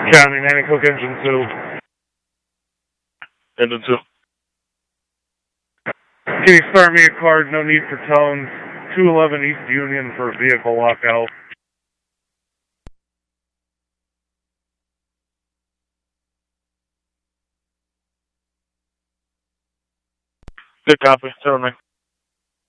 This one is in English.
County, Nanticoke Engine 2. Engine 2. Can you start me a card, no need for tones, 211 East Union for a vehicle lockout. Good copy. 7-9.